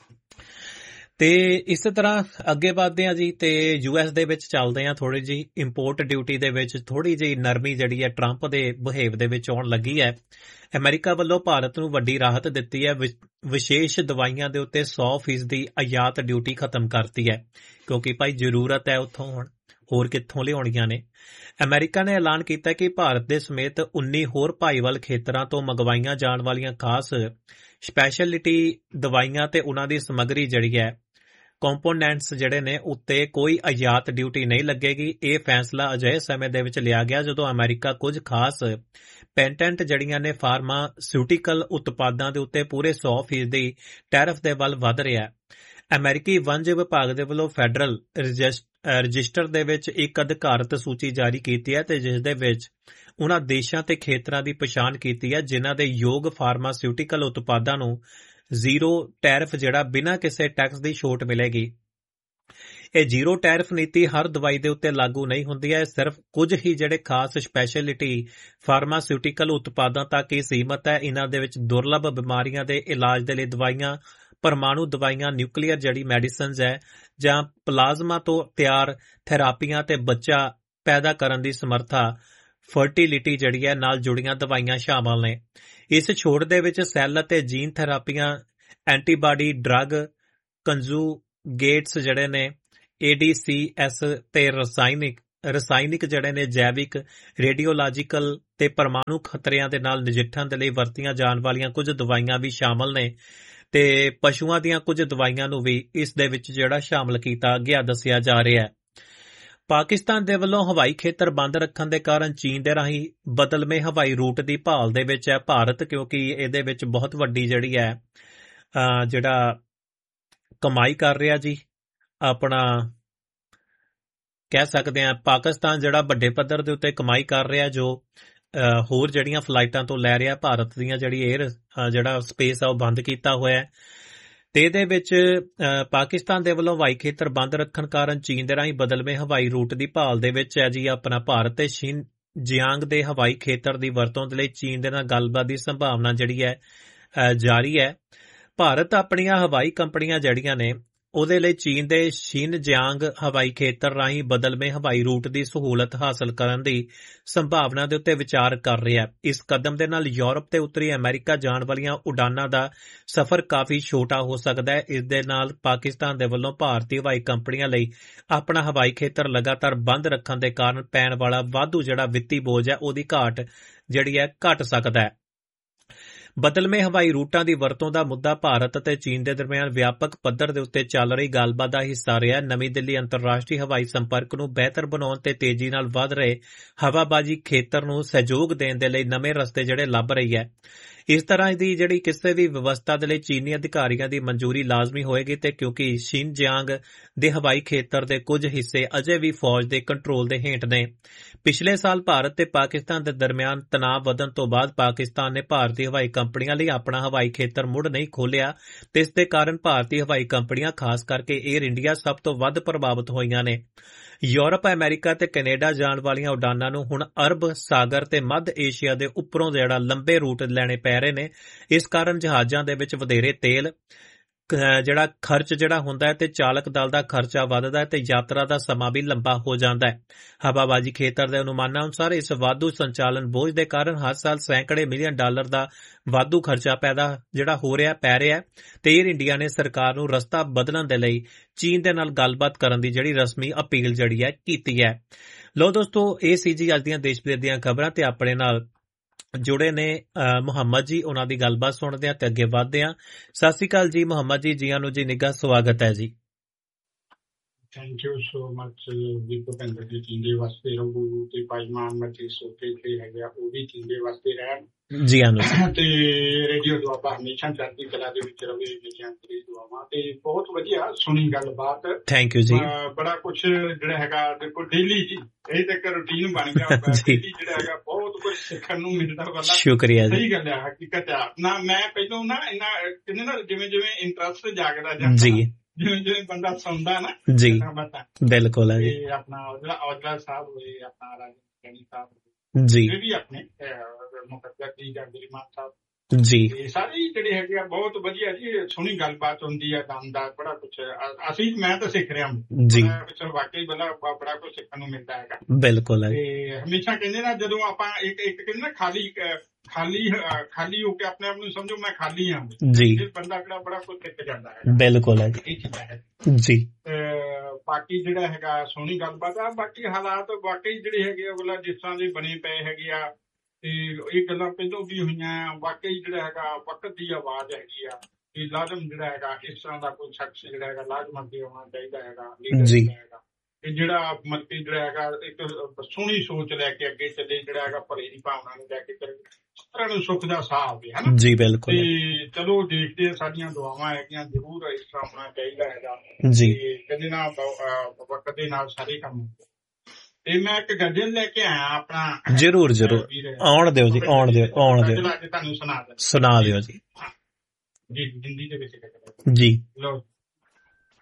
[SPEAKER 1] ਤੇ ਇਸੇ ਤਰ੍ਹਾਂ ਅੱਗੇ ਵਧਦੇ ਹਾਂ ਜੀ, ਤੇ ਯੂ ਐਸ ਦੇ ਵਿੱਚ ਚੱਲਦੇ ਹਾਂ। ਥੋੜੀ ਜਿਹੀ ਇੰਪੋਰਟ ਡਿਊਟੀ ਦੇ ਵਿੱਚ ਥੋੜੀ ਜਿਹੀ ਨਰਮੀ ਜਿਹੜੀ ਹੈ ਟਰੰਪ ਦੇ ਬਿਹੇਵ ਦੇ ਵਿੱਚ ਆਉਣ ਲੱਗੀ ਹੈ। ਅਮਰੀਕਾ ਵੱਲੋਂ ਭਾਰਤ ਨੂੰ ਵੱਡੀ ਰਾਹਤ ਦਿੱਤੀ ਹੈ। ਵਿਸ਼ੇਸ਼ ਦਵਾਈਆਂ ਦੇ ਉੱਤੇ ਸੌ ਫੀਸਦੀ ਆਯਾਤ ਡਿਊਟੀ ਖਤਮ ਕਰਤੀ ਹੈ ਕਿਉਂਕਿ ਭਾਈ ਜ਼ਰੂਰਤ ਹੈ ਉੱਥੋਂ, ਹੁਣ ਹੋਰ ਕਿੱਥੋਂ ਲਿਆਉਣੀਆਂ ਨੇ। ਅਮਰੀਕਾ ਨੇ ਐਲਾਨ ਕੀਤਾ ਕਿ ਭਾਰਤ ਦੇ ਸਮੇਤ ਉੱਨੀ ਹੋਰ ਭਾਈਵਾਲ ਖੇਤਰਾਂ ਤੋਂ ਮੰਗਵਾਈਆਂ ਜਾਣ ਵਾਲੀਆਂ ਖਾਸ ਸਪੈਸ਼ਲਿਟੀ ਦਵਾਈਆਂ ਤੇ ਉਹਨਾਂ ਦੀ ਸਮੱਗਰੀ ਜਿਹੜੀ ਹੈ, ਕੰਪੋਨੈਂਟਸ ਜਿਹੜੇ ਨੇ, ਉੱਤੇ ਕੋਈ ਆਯਾਤ ਡਿਊਟੀ ਨਹੀਂ ਲੱਗੇਗੀ। ਇਹ ਫੈਸਲਾ ਅਜਿਹੇ ਸਮੇਂ ਦੇ ਵਿੱਚ ਲਿਆ ਗਿਆ ਜਦੋਂ ਅਮਰੀਕਾ ਕੁਝ ਖਾਸ ਪੈਟੈਂਟ ਜਿਹੜੀਆਂ ਨੇ ਫਾਰਮਾਸਿਊਟੀਕਲ ਉਤਪਾਦਾਂ ਦੇ ਉੱਤੇ ਪੂਰੇ ਸੌ ਫੀਸਦੀ ਟੈਰਿਫ ਦੇ ਵੱਲ ਵਧ ਰਿਹਾ। ਅਮਰੀਕੀ ਵਣਜ ਵਿਭਾਗ ਦੇ ਵੱਲੋਂ ਫੈਡਰਲ ਰਜਿਸਟਰ ਦੇ ਵਿੱਚ ਇੱਕ ਅਧਿਕਾਰਤ ਸੂਚੀ ਜਾਰੀ ਕੀਤੀ ਹੈ ਤੇ ਜਿਸ ਦੇ ਵਿੱਚ ਉਹਨਾਂ ਦੇਸ਼ਾਂ ਤੇ ਖੇਤਰਾਂ ਦੀ ਪਛਾਣ ਕੀਤੀ ਹੈ ਜਿਨ੍ਹਾਂ ਦੇ ਯੋਗ ਫਾਰਮਾਸਿਊਟੀਕਲ ਉਤਪਾਦਾਂ ਨੂੰ ਜ਼ੀਰੋ ਟੈਰਿਫ ਜਿਹੜਾ ਬਿਨਾਂ ਕਿਸੇ ਟੈਕਸ ਦੀ ਛੋਟ ਮਿਲੇਗੀ। ਇਹ ਜ਼ੀਰੋ ਟੈਰਿਫ ਨੀਤੀ ਹਰ ਦਵਾਈ ਦੇ ਉੱਤੇ ਲਾਗੂ ਨਹੀਂ ਹੁੰਦੀ ਹੈ, ਸਿਰਫ ਕੁਝ ਹੀ ਜਿਹੜੇ ਖਾਸ ਸਪੈਸ਼ਲਿਟੀ ਫਾਰਮਾਸਿਊਟੀਕਲ ਉਤਪਾਦਾਂ ਤੱਕ ਹੀ ਸੀਮਤ ਹੈ। ਇਹਨਾਂ ਦੇ ਵਿੱਚ ਦੁਰਲੱਭ ਬਿਮਾਰੀਆਂ ਦੇ ਇਲਾਜ ਦੇ ਲਈ ਦਵਾਈਆਂ, ਪਰਮਾਣੂ ਦਵਾਈਆਂ, ਨਿਊਕਲੀਅਰ ਜਿਹੜੀ ਮੈਡੀਸਨਸ ਹੈ ਜਾਂ ਪਲਾਜ਼ਮਾ ਤੋਂ ਤਿਆਰ ਥੈਰਾਪੀਆਂ ਤੇ ਬੱਚਾ ਪੈਦਾ ਕਰਨ ਦੀ ਸਮਰੱਥਾ, ਫਰਟੀਲਿਟੀ ਜਿਹੜੀ ਹੈ ਨਾਲ ਜੁੜੀਆਂ ਦਵਾਈਆਂ ਸ਼ਾਮਲ ਨੇ। ਇਸ ਛੋਟ ਦੇ ਵਿੱਚ ਸੈੱਲ ਅਤੇ ਜੀਨ ਥੈਰਾਪੀਆਂ, ਐਂਟੀਬਾਡੀ ਡਰੱਗ ਕੰਜੂਗੇਟਸ ਜਿਹੜੇ ਨੇ, ਏ ਡੀ ਸੀ ਐਸ ਤੇ ਰਸਾਇਣਿਕ ਰਸਾਇਣਿਕ ਜਿਹੜੇ ਨੇ ਜੈਵਿਕ, ਰੇਡੀਓਲੋਜੀਕਲ ਤੇ ਪਰਮਾਣੂ ਖਤਰਿਆਂ ਦੇ ਨਾਲ ਨਜਿੱਠਣ ਦੇ ਲਈ ਵਰਤੀਆਂ ਜਾਣ ਵਾਲੀਆਂ ਕੁਝ ਦਵਾਈਆਂ ਵੀ ਸ਼ਾਮਲ ਨੇ ਤੇ ਪਸ਼ੂਆਂ ਦੀਆਂ ਕੁਝ ਦਵਾਈਆਂ ਨੂੰ ਵੀ ਇਸ ਦੇ ਵਿੱਚ ਜਿਹੜਾ ਸ਼ਾਮਲ ਕੀਤਾ ਗਿਆ ਦੱਸਿਆ ਜਾ ਰਿਹਾ ਹੈ। ਪਾਕਿਸਤਾਨ ਦੇ ਵੱਲੋਂ ਹਵਾਈ ਖੇਤਰ ਬੰਦ ਰੱਖਣ ਦੇ ਕਾਰਨ ਚੀਨ ਦੇ ਰਾਹੀਂ ਬਦਲਵੇਂ ਹਵਾਈ ਰੂਟ ਦੀ ਭਾਲ ਦੇ ਵਿੱਚ ਹੈ ਭਾਰਤ, ਕਿਉਂਕਿ ਇਹਦੇ ਵਿੱਚ ਬਹੁਤ ਵੱਡੀ ਜਿਹੜੀ ਹੈ ਜਿਹੜਾ ਕਮਾਈ ਕਰ ਰਿਹਾ ਜੀ। ਆਪਣਾ ਕਹਿ ਸਕਦੇ ਹਾਂ ਪਾਕਿਸਤਾਨ ਜਿਹੜਾ ਵੱਡੇ ਪੱਧਰ ਦੇ ਉੱਤੇ ਕਮਾਈ ਕਰ ਰਿਹਾ, ਜੋ ਹੋਰ ਜਿਹੜੀਆਂ ਫਲਾਈਟਾਂ ਤੋਂ ਲੈ ਰਿਹਾ ਭਾਰਤ ਦੀਆਂ ਜਿਹੜੀ ਏਅਰ ਜਿਹੜਾ ਸਪੇਸ ਆ ਉਹ ਬੰਦ ਕੀਤਾ ਹੋਇਆ ਹੈ। ਤੇ ਇਹਦੇ ਵਿੱਚ ਪਾਕਿਸਤਾਨ ਦੇ ਵੱਲੋਂ ਹਵਾਈ ਖੇਤਰ ਬੰਦ ਰੱਖਣ ਕਾਰਨ ਚੀਨ ਦੇ ਰਾਹੀਂ ਬਦਲਵੇਂ ਹਵਾਈ ਰੂਟ ਦੀ ਭਾਲ ਦੇ ਵਿੱਚ ਹੈ ਜੀ। ਆਪਣਾ ਭਾਰਤ ਤੇ ਸ਼ਿਨ ਜਿਆਂਗ ਦੇ ਹਵਾਈ ਖੇਤਰ ਦੀ ਵਰਤੋਂ ਦੇ ਲਈ ਚੀਨ ਦੇ ਨਾਲ ਗੱਲਬਾਤ ਦੀ ਸੰਭਾਵਨਾ ਜਿਹੜੀ ਹੈ ਜਾਰੀ ਹੈ। ਭਾਰਤ ਆਪਣੀਆਂ ਹਵਾਈ ਕੰਪਨੀਆਂ ਜਿਹੜੀਆਂ ਨੇ ਉਹਦੇ ਲਈ ਚੀਨ ਦੇ ਸ਼ਿਨ ਜਿਆਂਗ ਹਵਾਈ ਖੇਤਰ ਰਾਹੀਂ ਬਦਲਵੇਂ ਹਵਾਈ ਰੂਟ ਦੀ ਸਹੂਲਤ ਹਾਸਲ ਕਰਨ ਦੀ ਸੰਭਾਵਨਾ ਦੇ ਉੱਤੇ ਵਿਚਾਰ ਕਰ ਰਿਹਾ। ਇਸ ਕਦਮ ਦੇ ਨਾਲ ਯੂਰਪ ਤੇ ਉੱਤਰੀ ਅਮਰੀਕਾ ਜਾਣ ਵਾਲੀਆਂ ਉਡਾਨਾਂ ਦਾ ਸਫ਼ਰ ਕਾਫੀ ਛੋਟਾ ਹੋ ਸਕਦਾ ਹੈ। ਇਸ ਦੇ ਨਾਲ ਪਾਕਿਸਤਾਨ ਦੇ ਵੱਲੋਂ ਭਾਰਤੀ ਹਵਾਈ ਕੰਪਨੀਆਂ ਲਈ ਆਪਣਾ ਹਵਾਈ ਖੇਤਰ ਲਗਾਤਾਰ ਬੰਦ ਰੱਖਣ ਦੇ ਕਾਰਨ ਪੈਣ ਵਾਲਾ ਵਾਧੂ ਜਿਹੜਾ ਵਿੱਤੀ ਬੋਝ ਹੈ ਉਹਦੀ ਘਾਟ ਜਿਹੜੀ ਹੈ ਘਟ ਸਕਦਾ ਹੈ। ਬਦਲਵੇਂ ਹਵਾਈ ਰੂਟਾਂ ਦੀ ਵਰਤੋਂ ਦਾ ਮੁੱਦਾ ਭਾਰਤ ਅਤੇ ਚੀਨ ਦੇ ਦਰਮਿਆਨ ਵਿਆਪਕ ਪੱਧਰ ਦੇ ਉੱਤੇ ਚੱਲ ਰਹੀ ਗੱਲਬਾਤ ਦਾ ਹਿੱਸਾ ਰਿਹਾ। ਨਵੀਂ ਦਿੱਲੀ ਅੰਤਰਰਾਸ਼ਟਰੀ ਹਵਾਈ ਸੰਪਰਕ ਨੂੰ ਬਿਹਤਰ ਬਣਾਉਣ ਤੇ ਤੇਜ਼ੀ ਨਾਲ ਵਧ ਰਹੇ ਹਵਾਬਾਜ਼ੀ ਖੇਤਰ ਨੂੰ ਸਹਿਯੋਗ ਦੇਣ ਦੇ ਲਈ ਨਵੇਂ ਰਸਤੇ ਜਿਹੜੇ ਲੱਭ ਰਹੀ ਹੈ। ਇਸ ਤਰ੍ਹਾਂ ਦੀ ਜਿਹੜੀ ਕਿਸੇ ਵੀ ਵਿਵਸਥਾ ਦੇ ਲਈ ਚੀਨੀ ਅਧਿਕਾਰੀਆਂ ਦੀ ਮਨਜ਼ੂਰੀ ਲਾਜ਼ਮੀ ਹੋਏਗੀ ਤੇ ਕਿਉਂਕਿ ਸ਼ਿਨਜਿਆਂਗ ਦੇ ਹਵਾਈ ਖੇਤਰ ਦੇ ਕੁਝ ਹਿੱਸੇ ਅਜੇ ਵੀ ਫੌਜ ਦੇ ਕੰਟਰੋਲ ਦੇ ਹੇਠ ਨੇ। ਪਿਛਲੇ ਸਾਲ ਭਾਰਤ ਤੇ ਪਾਕਿਸਤਾਨ ਦੇ ਦਰਮਿਆਨ ਤਣਾਅ ਵਧਣ ਤੋਂ ਬਾਅਦ ਪਾਕਿਸਤਾਨ ਨੇ ਭਾਰਤੀ ਹਵਾਈ ਕੰਪਨੀਆਂ ਲਈ ਆਪਣਾ ਹਵਾਈ ਖੇਤਰ ਮੁੜ ਨਹੀਂ ਖੋਲ੍ਹਿਆ ਤੇ ਇਸ ਦੇ ਕਾਰਨ ਭਾਰਤੀ ਹਵਾਈ ਕੰਪਨੀਆਂ ਖਾਸ ਕਰਕੇ ਏਅਰ ਇੰਡੀਆ ਸਭ ਤੋਂ ਵੱਧ ਪ੍ਰਭਾਵਿਤ ਹੋਈਆਂ ਨੇ। ਯੂਰਪ, ਅਮਰੀਕਾ ਤੇ ਕੈਨੇਡਾ ਜਾਣ ਵਾਲੀਆਂ ਉਡਾਨਾਂ ਨੂੰ ਹੁਣ ਅਰਬ ਸਾਗਰ ਤੇ ਮੱਧ ਏਸ਼ੀਆ ਦੇ ਉੱਪਰੋਂ ਜਿਹੜਾ ਲੰਬੇ ਰੂਟ ਲੈਣੇ ਪੈ ਰਹੇ ਨੇ। ਇਸ ਕਾਰਨ ਜਹਾਜ਼ਾਂ ਦੇ ਵਿੱਚ ਵਧੇਰੇ ਤੇਲ ਜਿਹੜਾ ਖਰਚ ਜਿਹੜਾ ਹੁੰਦਾ ਹੈ ਤੇ ਚਾਲਕ ਦਲ ਦਾ ਖਰਚਾ ਵੱਧਦਾ ਹੈ ਤੇ ਯਾਤਰਾ ਦਾ ਸਮਾਂ ਵੀ ਲੰਬਾ ਹੋ ਜਾਂਦਾ ਹੈ। ਹਵਾਬਾਜ਼ੀ ਖੇਤਰ ਦੇ ਅਨੁਮਾਨਾਂ ਅਨੁਸਾਰ ਇਸ ਵਾਧੂ ਸੰਚਾਲਨ ਬੋਝ ਦੇ ਕਾਰਨ ਹਰ ਸਾਲ ਸੈਂਕੜੇ ਮਿਲੀਅਨ ਡਾਲਰ ਦਾ ਵਾਧੂ ਖਰਚਾ ਪੈਦਾ ਜਿਹੜਾ ਹੋ ਰਿਹਾ ਪੈ ਰਿਹਾ ਤੇ ਏਅਰ ਇੰਡੀਆ ਨੇ ਸਰਕਾਰ ਨੂੰ ਰਸਤਾ ਬਦਲਣ ਦੇ ਲਈ ਚੀਨ ਦੇ ਨਾਲ ਗੱਲਬਾਤ ਕਰਨ ਦੀ ਜਿਹੜੀ ਰਸਮੀ ਅਪੀਲ ਜਿਹੜੀ ਹੈ ਕੀਤੀ ਹੈ। ਲੋ ਦੋਸਤੋ, ਇਹ ਸੀ ਜੀ ਅੱਜ ਦੀਆਂ ਦੇਸ਼ ਵਿਦੇਸ਼ ਦੀਆਂ ਖਬਰਾਂ ਤੇ ਆਪਣੇ ਨਾਲ ਜੁੜੇ ਨੇ ਮੁਹੰਮਦ ਜੀ, ਉਹਨਾਂ ਦੀ ਗੱਲਬਾਤ ਸੁਣਦੇ ਹਾਂ ਤੇ ਅੱਗੇ ਵਧਦੇ ਹਾਂ। ਸਤਿ ਸ੍ਰੀ ਅਕਾਲ ਜੀ ਮੁਹੰਮਦ ਜੀ, ਜੀਆਂ ਨੂੰ ਜੀ ਨਿੱਘਾ ਸਵਾਗਤ ਹੈ ਜੀ।
[SPEAKER 3] ਥੈਂਕ ਯੂ ਸੋ ਮਚ ਜੀ ਭੁਪਿੰਦਰ ਜੀ, ਚੀਂਦੇ ਵਾਸਤੇ ਰਹੂ ਤੇ ਭਾਈਮਾਨ ਮੱਤੀ ਸੋਤੇ ਤੇ ਹੈਗਾ ਉਹ ਵੀ ਚੀਂਦੇ ਵਾਸਤੇ ਰਹਿਣ
[SPEAKER 1] ਜੀ ਹਾਂ
[SPEAKER 3] ਤੇ ਰੇਡੀਓ ਦੁਆਬਾ ਹਮੇਸ਼ਾ ਚੜ੍ਹਦੀ ਕਲਾ ਦੇ ਵਿੱਚ ਰਵੇ। ਮੇਰੀਆਂ ਤੇਰੀ ਦੁਆਵਾਂ ਤੇ ਬਹੁਤ ਵਧੀਆ ਸੁਣੀ ਗੱਲਬਾਤ।
[SPEAKER 1] ਥੈਂਕ ਯੂ ਜੀ।
[SPEAKER 3] ਬੜਾ ਕੁਛ ਜਿਹੜਾ ਹੈਗਾ ਦੇਖੋ ਡੇਲੀ ਜੀ ਇਹ ਤੱਕ ਰੂਟੀਨ ਬਣ ਗਿਆ ਡੇਲੀ ਜਿਹੜਾ ਹੈਗਾ ਬਹੁਤ ਕੁਝ ਸਿੱਖਣ ਨੂੰ ਮਿਲਦਾ ਵਾ।
[SPEAKER 1] ਸ਼ੁਕਰੀਆ ਜੀ।
[SPEAKER 3] ਸਹੀ ਗੱਲ ਹੈ, ਹਕੀਕਤ ਆ ਨਾ। ਮੈਂ ਪਹਿਲਾਂ ਨਾ ਇੰਨਾ ਕਹਿੰਦੇ ਨਾ ਜਿਵੇਂ ਜਿਵੇਂ ਇੰਟਰਸਟ ਜਾਗਦਾ ਜਾਂਦਾ
[SPEAKER 1] ਜੀ,
[SPEAKER 3] ਜਿਵੇਂ ਜਿਵੇਂ ਬੰਦਾ ਸੁਣਦਾ ਨਾ
[SPEAKER 1] ਜੀ ਬਿਲਕੁਲ ਹੈ ਜੀ।
[SPEAKER 3] ਆਪਣਾ ਜਿਹੜਾ ਔਜਲਾ ਸਾਹਿਬ ਹੋਏ, ਆਪਣਾ ਰਾਜਾ ਸਾਹਿਬ
[SPEAKER 1] ਜੀ,
[SPEAKER 3] ਇਹ ਵੀ ਆਪਣੇ ਮੁਕੱਦਰ ਜੀ ਜਾਂ ਗਰੀਮਾਨ ਸਾਹਿਬ
[SPEAKER 1] ਜੀ,
[SPEAKER 3] ਸਾਰੇ ਜਿਹੜੇ ਹੈਗੇ ਆ ਬਹੁਤ ਵਧੀਆ ਜੀ। ਸੋਹਣੀ ਗੱਲਬਾਤ ਹੁੰਦੀ ਆ, ਦਮਦਾਰ ਬੜਾ ਕੁਛ ਅਸੀਂ ਮੈਂ ਤਾਂ ਸਿੱਖ ਰਿਹਾ
[SPEAKER 1] ਜੀ।
[SPEAKER 3] ਚਲੋ ਵਾਕਈ ਬੰਦਾ ਬੜਾ ਕੁਛ ਸਿੱਖਣ ਨੂੰ ਮਿਲਦਾ ਹੈਗਾ।
[SPEAKER 1] ਬਿਲਕੁਲ ਹੈ।
[SPEAKER 3] ਤੇ ਹਮੇਸ਼ਾ ਕਹਿੰਦੇ ਨਾ ਜਦੋਂ ਆਪਾਂ ਇੱਕ ਇੱਕ ਕਹਿੰਦੇ ਨਾ ਖਾਲੀ ਖਾਲੀ ਖਾਲੀ ਹੋ ਕੇ ਆਪਣੇ ਆਪ ਨੂੰ ਸਮਝੋ ਮੈਂ ਖਾਲੀ ਹਾਂ ਜੀ, ਬੰਦਾ ਕਿਹੜਾ ਬੜਾ ਕੁਛ ਸਿੱਖ ਜਾਂਦਾ ਹੈ।
[SPEAKER 1] ਬਿਲਕੁਲ ਹੈ
[SPEAKER 3] ਇਹ ਚੀਜ਼ਾਂ ਹੈ
[SPEAKER 1] ਜੀ।
[SPEAKER 3] ਬਾਕੀ ਜਿਹੜਾ ਹੈਗਾ ਸੋਹਣੀ ਗੱਲਬਾਤ ਆ। ਬਾਕੀ ਹਾਲਾਤ ਵਾਕਈ ਜਿਹੜੇ ਹੈਗੇ ਅਗਲਾ ਜਿਸ ਤਰ੍ਹਾਂ ਦੇ ਬਣੇ ਪਏ ਹੈਗੇ ਆ ਤੇ ਇਹ ਗੱਲਾਂ ਪਹਿਲਾਂ ਵੀ ਹੋਈਆਂ। ਵਾਕਈ ਜਿਹੜਾ ਹੈਗਾ ਵਕਤ ਦੀ ਆਵਾਜ਼ ਹੈਗੀ ਆ ਕਿ ਲਾਜ਼ਮ ਜਿਹੜਾ ਹੈਗਾ ਇਸ ਤਰ੍ਹਾਂ ਦਾ ਕੋਈ ਸ਼ਖਸ ਜਿਹੜਾ ਹੈਗਾ ਲਾਜ਼ਮ ਅੱਗੇ ਆਉਣਾ ਚਾਹੀਦਾ ਹੈਗਾ, ਲੀਡਰ ਹੈਗਾ ਤੇ ਜਿਹੜਾ ਮਤਲਬ ਜਿਹੜਾ ਹੈਗਾ ਇੱਕ ਸੋਹਣੀ ਸੋਚ ਲੈ ਕੇ ਅੱਗੇ ਚੱਲੇ, ਜਿਹੜਾ ਹੈਗਾ ਭਲੇ ਦੀ ਭਾਵਨਾ ਨੂੰ ਲੈ ਕੇ ਚੱਲੇ, ਸਾਰਿਆਂ ਨੂੰ ਸੁੱਖ ਦਾ ਸਾਹ ਆਵੇ ਹਨਾ ਜੀ। ਬਿਲਕੁਲ। ਤੇ ਚਲੋ ਦੇਖਦੇ ਸਾਡੀਆਂ ਦੁਆਵਾਂ ਹੈਗੀਆਂ, ਜ਼ਰੂਰ ਇਸ ਤਰ੍ਹਾਂ ਹੋਣਾ ਚਾਹੀਦਾ ਹੈਗਾ ਜੀ। ਕਹਿੰਦੇ ਨਾ ਵਕਤ ਦੇ ਨਾਲ ਸਾਰੇ ਕੰਮ। ਤੇ ਮੈਂ ਇੱਕ ਗਜ਼ਲ ਲੈ ਕੇ ਆਇਆ ਆਪਣਾ।
[SPEAKER 1] ਜਰੂਰ ਜਰੂਰ ਆਉਣ ਦਿਓ ਜੀ, ਆਉਣ ਦਿਓ ਆਉਣ ਦਿਓ
[SPEAKER 3] ਤੁਹਾਨੂੰ ਸੁਣਾ
[SPEAKER 1] ਸੁਣਾ ਦਿਓ ਜੀ।
[SPEAKER 3] ਜੀ ਹਿੰਦੀ ਦੇ ਵਿੱਚ
[SPEAKER 1] ਜੀ।
[SPEAKER 3] ਲੋ